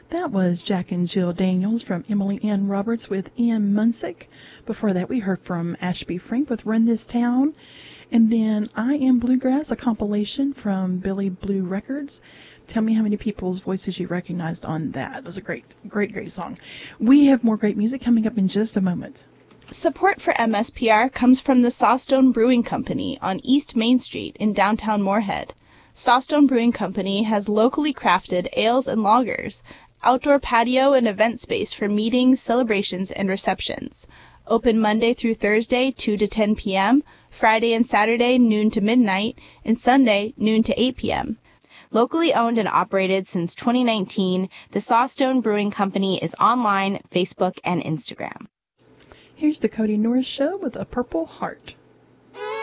That was Jack and Jill Daniels from Emily Ann Roberts with Ian Munsick. Before that, we heard from Ashby Frank with Run This Town. And then I Am Bluegrass, a compilation from Billy Blue Records. Tell me how many people's voices you recognized on that. It was a great song. We have more great music coming up in just a moment. Support for MSPR comes from the Sawstone Brewing Company on East Main Street in downtown Moorhead. Sawstone Brewing Company has locally crafted ales and lagers, outdoor patio and event space for meetings, celebrations, and receptions. Open Monday through Thursday, 2 to 10 p.m., Friday and Saturday, noon to midnight, and Sunday, noon to 8 p.m. Locally owned and operated since 2019, the Sawstone Brewing Company is online, Facebook, and Instagram. Here's the Cody Norris Show with A Purple Heart.